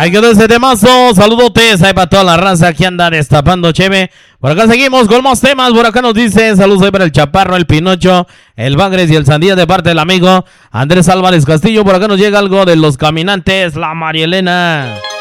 Ahí quedó ese temazo. Saludotes ahí para toda la raza que anda destapando cheve. Por acá seguimos con más temas. Por acá nos dice saludos ahí para el Chaparro, el Pinocho, el Bagres y el Sandía de parte del amigo Andrés Álvarez Castillo. Por acá nos llega algo de Los Caminantes, la Marielena.